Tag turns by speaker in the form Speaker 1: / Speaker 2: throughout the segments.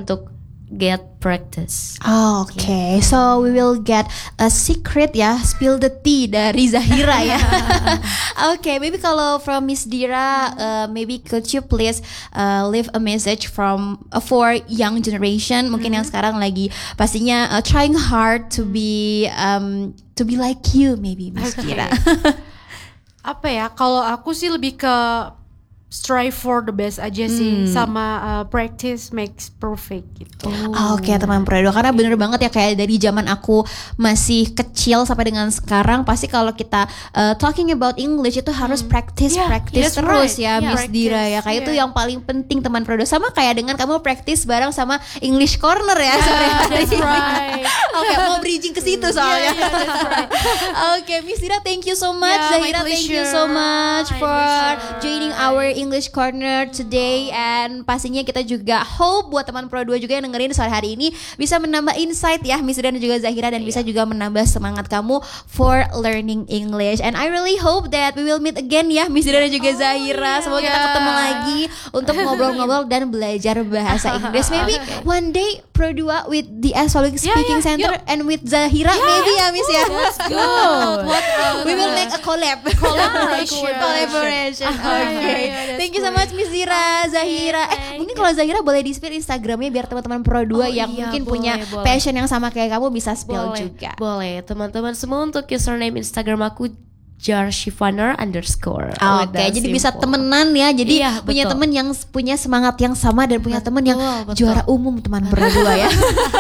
Speaker 1: untuk get practice.
Speaker 2: Okay, so we will get a secret ya, spill the tea dari Zahira ya. Okay, maybe kalau from Miss Dira, maybe could you please leave a message from for young generation, mungkin yang sekarang lagi pastinya trying hard to be like you, maybe Miss Dira.
Speaker 3: Apa ya? Kalau aku sih lebih ke strive for the best aja sih, sama practice makes perfect gitu.
Speaker 2: Oke, teman Pro 2, karena bener banget ya, kayak dari zaman aku masih kecil sampai dengan sekarang, pasti kalau kita talking about English itu harus practice terus ya, Miss Dira ya. Kayak itu yang paling penting teman Pro 2. Sama kayak dengan kamu practice bareng sama English Corner ya.
Speaker 3: That's right.
Speaker 2: Oke, mau bridging ke situ soalnya. Oke, Miss Dira, thank you so much. Zahira, thank you so much for joining our English Corner today, and pastinya kita juga hope buat teman Pro 2 juga yang dengerin sore hari ini bisa menambah insight ya Miss Dira dan juga Zahira, dan bisa juga menambah semangat kamu for learning English. And I really hope that we will meet again ya Miss Dira dan juga Zahira. Semoga kita ketemu lagi untuk ngobrol-ngobrol dan belajar bahasa Inggris. Maybe one day Pro 2 with the Public Speaking Center and with Zahira, maybe ya Miss ya.
Speaker 3: Let's go.
Speaker 2: We will make a collaboration. Okay. Thank you so much Miss Dira, Zahira. Mungkin kalau Zahira boleh di-spill Instagramnya biar teman-teman Pro 2 yang mungkin punya passion yang sama kayak kamu bisa spill juga.
Speaker 1: Boleh, teman-teman semua, untuk username Instagram aku @jarshifaner_.
Speaker 2: Oke, jadi bisa temenan ya. Jadi punya temen yang punya semangat yang sama dan punya temen yang juara umum teman Pro 2 ya.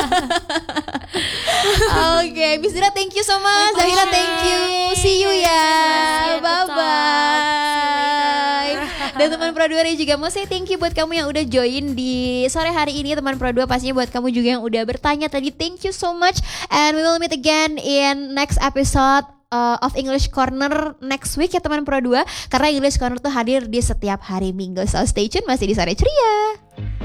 Speaker 2: Oke, Miss Dira, thank you so much. Zahira, thank you. See you ya. Bye bye. Dan teman Pro 2 juga mau say thank you buat kamu yang udah join di sore hari ini. Teman Pro 2, pastinya buat kamu juga yang udah bertanya tadi, thank you so much. And we will meet again in next episode of English Corner next week ya teman Pro 2. Karena English Corner tuh hadir di setiap hari Minggu. So stay tune, masih di Sore Ceria.